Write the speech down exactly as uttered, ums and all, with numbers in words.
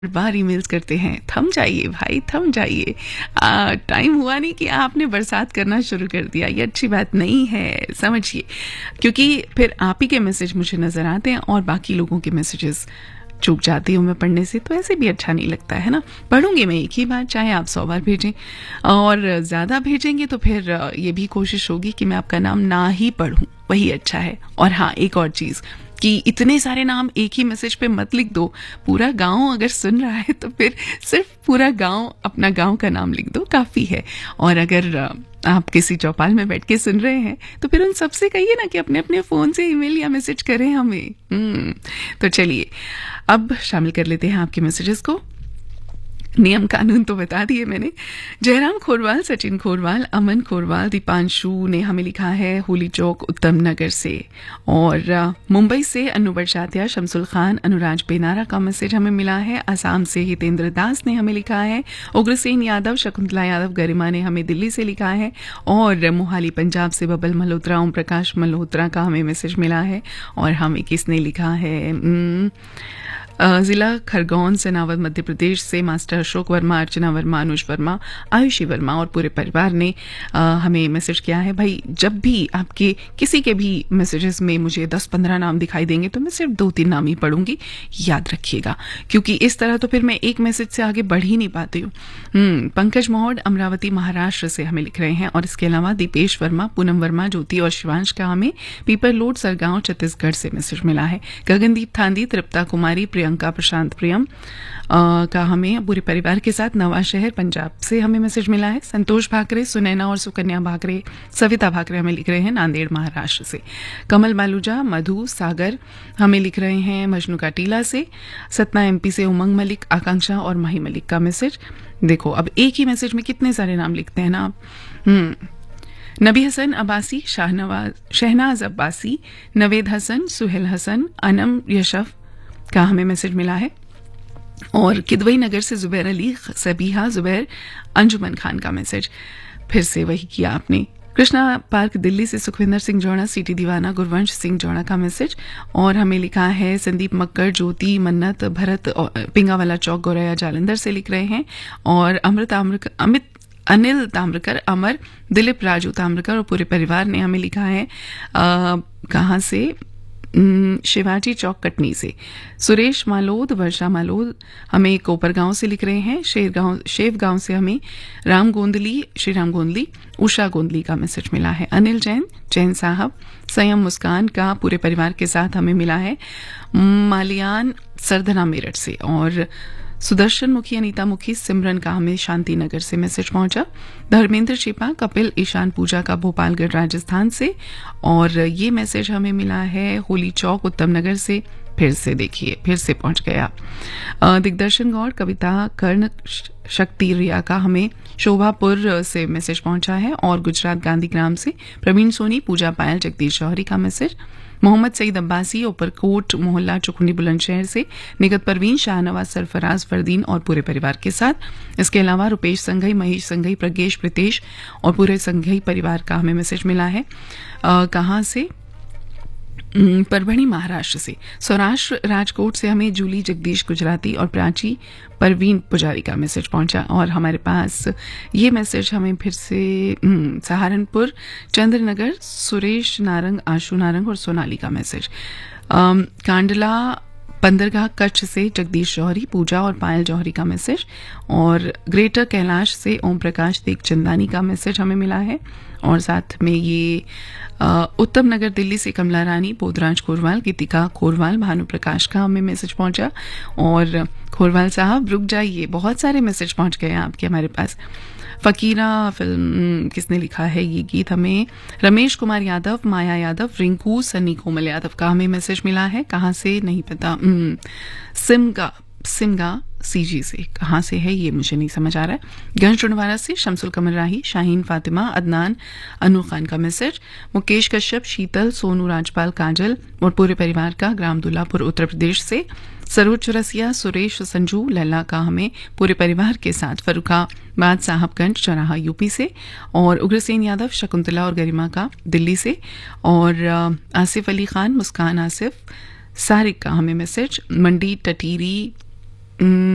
बार emails करते हैं, थम जाइए भाई, थम जाइए। आ, टाइम हुआ नहीं कि आपने बरसात करना शुरू कर दिया, ये अच्छी बात नहीं है, समझिए। क्योंकि फिर आप ही के मैसेज मुझे नज़र आते हैं और बाकी लोगों के मैसेजेस चूक जाती हूँ मैं पढ़ने से, तो ऐसे भी अच्छा नहीं लगता है ना। पढ़ूंगी मैं एक ही बार, चाहे आप सौ बार भेजें, और ज़्यादा भेजेंगे तो फिर ये भी कोशिश होगी कि मैं आपका नाम ना ही पढ़ूं, वही अच्छा है। और हाँ, एक और चीज़ कि इतने सारे नाम एक ही मैसेज पे मत लिख दो। पूरा गांव अगर सुन रहा है तो फिर सिर्फ पूरा गांव, अपना गांव का नाम लिख दो, काफ़ी है। और अगर आप किसी चौपाल में बैठ के सुन रहे हैं तो फिर उन सबसे कहिए ना कि अपने अपने फ़ोन से ईमेल या मैसेज करें हमें। हम्म तो चलिए अब शामिल कर लेते हैं आपके मैसेजेस को। नियम कानून तो बता दिए मैंने। जयराम खोरवाल, सचिन खोरवाल, अमन खोरवाल, दीपांशु ने हमें लिखा है होली चौक उत्तम नगर से। और आ, मुंबई से अनु बरसातिया, शमसुल खान, अनुराज बेनारा का मैसेज हमें मिला है। असम से हितेंद्र दास ने हमें लिखा है। उग्रसेन यादव, शकुंतला यादव, गरिमा ने हमें दिल्ली से लिखा है। और मोहाली पंजाब से बबल मल्होत्रा, ओम प्रकाश मल्होत्रा का हमें मैसेज मिला है। और हमें किसने लिखा है, जिला खरगोन से नावद मध्य प्रदेश से मास्टर अशोक वर्मा, अर्चना वर्मा, अनुज वर्मा, आयुषी वर्मा और पूरे परिवार ने आ, हमें मैसेज किया है। भाई जब भी आपके किसी के भी मैसेजेस में मुझे दस पंद्रह नाम दिखाई देंगे तो मैं सिर्फ दो तीन नाम ही पढ़ूंगी, याद रखिएगा, क्योंकि इस तरह तो फिर मैं एक मैसेज से आगे बढ़ ही नहीं पाती हूँ। पंकज मोहड अमरावती महाराष्ट्र से हमें लिख रहे हैं। और इसके अलावा दीपेश वर्मा, पूनम वर्मा, ज्योति और शिवांश का हमें पीपर लोड सरगांव छत्तीसगढ़ से मैसेज मिला है। गगनदीप थांदी, तृप्ता कुमारी, प्रियंका प्रशांत प्रियम आ, का हमें पूरे परिवार के साथ नवा शहर पंजाब से हमें मैसेज मिला है। संतोष भाकरे, सुनैना और सुकन्या भाकरे, सविता भाकरे हमें लिख रहे हैं नांदेड़ महाराष्ट्र से। कमल बालूजा, मधु सागर हमें लिख रहे हैं मजनू का टीला से। सतना एमपी से उमंग मलिक, आकांक्षा और माही मलिक का मैसेज। देखो अब एक ही मैसेज में कितने सारे नाम लिखते हैं ना आप। हम्म नबी हसन अब्बासी, शाहनवाज शहनाज अब्बासी, नवेद हसन, सुहेल हसन, अनम यशफ का हमें मैसेज मिला है। और किदवई नगर से जुबैर अली, सबीहा जुबैर, अंजुमन खान का मैसेज फिर से वही किया आपने। कृष्णा पार्क दिल्ली से सुखविंदर सिंह जौड़ा, सीटी दीवाना, गुरवंश सिंह जौड़ा का मैसेज। और हमें लिखा है संदीप मक्कर, ज्योति, मन्नत, भरत, पिंगावाला चौक, गोरैया जालंधर से लिख रहे हैं। और अमृत अमित अनिल ताम्रकर, अमर, दिलीप राजू ताम्रकर और पूरे परिवार ने हमें लिखा है कहाँ से, शिवाजी चौक कटनी से। सुरेश मालोद, वर्षा मालोद हमें कोपर गांव से लिख रहे हैं। शेर गांव शेव गांव से हमें राम गोंदली, श्री राम गोंदली, उषा गोंदली का मैसेज मिला है। अनिल जैन, जैन साहब, संयम मुस्कान का पूरे परिवार के साथ हमें मिला है। मालियान सरधना मेरठ से। और सुदर्शन मुखी, अनीता मुखी, सिमरन का हमें शांति नगर से मैसेज पहुंचा। धर्मेंद्र शिपा, कपिल, ईशान पूजा का भोपालगढ़ राजस्थान से। और ये मैसेज हमें मिला है होली चौक उत्तम नगर से। फिर से देखिए, फिर से पहुंच गया। दिग्दर्शन गौड़, कविता, कर्ण, शक्ति रिया का हमें शोभापुर से मैसेज पहुंचा है। और गुजरात गांधीग्राम से प्रवीण सोनी, पूजा पायल, जगदीश जौहरी का मैसेज। मोहम्मद सईद अब्बासी, ऊपरकोट मोहल्ला, चुकुंडी, बुलंदशहर से। निगत परवीन, शाहनवाज, सरफराज, फरदीन और पूरे परिवार के साथ। इसके अलावा रुपेश संघई, महेश संघई, प्रगेश, प्रीतेश और पूरे संघई परिवार का हमें मैसेज मिला है। कहाँ से, परभणी महाराष्ट्र से। सौराष्ट्र राजकोट से हमें जूली, जगदीश गुजराती और प्राची, परवीन पुजारी का मैसेज पहुंचा। और हमारे पास ये मैसेज हमें फिर से सहारनपुर, चंद्रनगर, सुरेश नारंग, आशु नारंग और सोनाली का मैसेज। कांडला बंदरगाह कच्छ से जगदीश जौहरी, पूजा और पायल जौहरी का मैसेज। और ग्रेटर कैलाश से ओम प्रकाश देख चंदानी का मैसेज हमें मिला है। और साथ में ये उत्तम नगर दिल्ली से कमला रानी, बोधराज खोरवाल, गीतिका खोरवाल, भानु प्रकाश का हमें मैसेज पहुंचा। और खोरवाल साहब रुक जाइए, बहुत सारे मैसेज पहुंच गए हैं आपके हमारे पास। फकीरा फिल्म किसने लिखा है ये गीत हमें, रमेश कुमार यादव, माया यादव, रिंकू, सनी कोमल यादव का हमें मैसेज मिला है। कहाँ से नहीं पता, सिमगा सिमगा सीजी से, कहाँ से है ये मुझे नहीं समझ आ रहा है। गंज टुंडवारा से शमसुल कमर राही, शाहीन फातिमा, अदनान, अनु खान का मैसेज। मुकेश कश्यप, शीतल, सोनू राजपाल, काजल और पूरे परिवार का ग्राम दुल्लापुर उत्तर प्रदेश से। सरोज चौरसिया, सुरेश, संजू, लैला का हमें पूरे परिवार के साथ फरुखाबाद साहबगंज चौराहा यूपी से। और उग्रसेन यादव, शकुंतला और गरिमा का दिल्ली से। और आसिफ अली खान, मुस्कान आसिफ, सारिक का हमें मैसेज। मंडी टटीरी